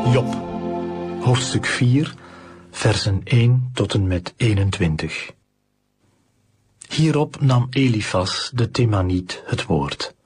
Job, hoofdstuk 4, versen 1 tot en met 21. Hierop nam Elifas de Temaniet het woord.